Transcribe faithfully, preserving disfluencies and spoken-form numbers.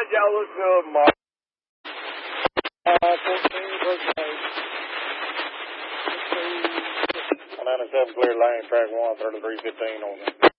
right, y'all look good, Mark. Uh, fourteen, birthday. ninety-seven clear lane, track one, thirty-three fifteen on it.